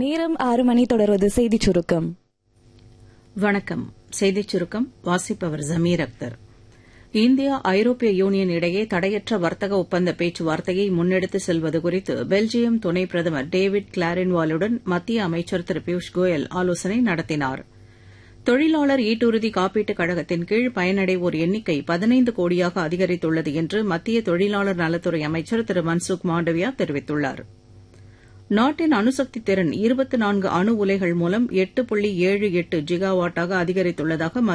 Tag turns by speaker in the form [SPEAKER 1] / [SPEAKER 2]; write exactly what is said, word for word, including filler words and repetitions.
[SPEAKER 1] நேரம் ஆறு மணி. தொடர்வது செய்திச் சுருக்கம்.
[SPEAKER 2] வணக்கம். செய்திச் சுருக்கம் வாசிப்பவர் ஜமீர் அக்தர். இந்தியா ஐரோப்பிய யூனியன் இடையே தடையற்ற வர்த்தக ஒப்பந்த பேச்சுவார்த்தையை முன்னெடுத்து செல்வது குறித்து பெல்ஜியம் துணை பிரதமர் டேவிட் கிளாரின்வாலுடன் மத்திய அமைச்சர் திரு பியூஷ் கோயல் ஆலோசனை நடத்தினார். தொழிலாளர் ஈட்டுறுதி காப்பீட்டுக் கழகத்தின் கீழ் பயனடைவோர் எண்ணிக்கை பதினைந்து கோடியாக அதிகரித்துள்ளது என்று மத்திய தொழிலாளர் நலத்துறை அமைச்சர் திரு மன்சுக் மாண்டவியா தெரிவித்துள்ளார். நாட்டின் அணுசக்தி திறன் இருபத்தி நான்கு அணு உலைகள் மூலம் எட்டு புள்ளி ஏழு எட்டு ஜிகாவாட்டாக அதிகரித்துள்ளதாக